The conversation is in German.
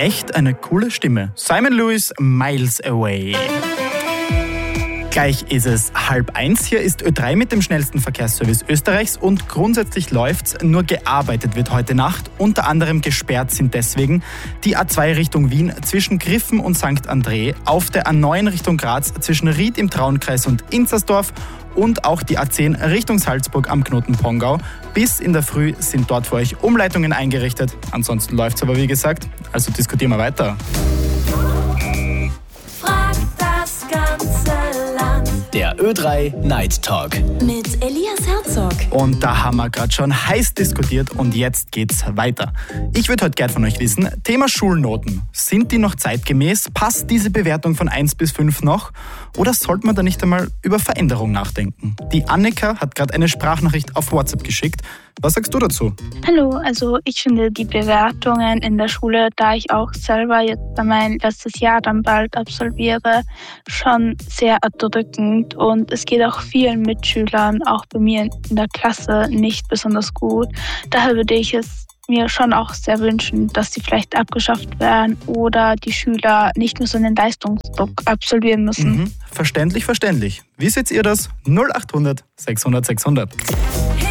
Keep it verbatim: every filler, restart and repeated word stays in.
echt eine coole Stimme. Simon Lewis, Miles Away. Gleich ist es halb eins. Hier ist Ö drei mit dem schnellsten Verkehrsservice Österreichs und grundsätzlich läuft's. Nur gearbeitet wird heute Nacht. Unter anderem gesperrt sind deswegen die A zwei Richtung Wien zwischen Griffen und Sankt André, auf der A neun Richtung Graz zwischen Ried im Traunkreis und Inzersdorf und auch die A zehn Richtung Salzburg am Knoten Pongau. Bis in der Früh sind dort für euch Umleitungen eingerichtet. Ansonsten läuft's aber wie gesagt. Also diskutieren wir weiter. Der Ö drei Night Talk mit Elias Herzog. Und da haben wir gerade schon heiß diskutiert und jetzt geht's weiter. Ich würde heute gerne von euch wissen, Thema Schulnoten. Sind die noch zeitgemäß? Passt diese Bewertung von eins bis fünf noch? Oder sollte man da nicht einmal über Veränderung nachdenken? Die Annika hat gerade eine Sprachnachricht auf WhatsApp geschickt. Was sagst du dazu? Hallo, also ich finde die Bewertungen in der Schule, da ich auch selber jetzt mein letztes Jahr dann bald absolviere, schon sehr erdrückend. Und es geht auch vielen Mitschülern, auch bei mir in der Klasse, nicht besonders gut. Daher würde ich es mir schon auch sehr wünschen, dass sie vielleicht abgeschafft werden oder die Schüler nicht mehr so einen Leistungsdruck absolvieren müssen. Mhm. Verständlich, verständlich. Wie seht ihr das? null acht hundert sechshundert sechshundert.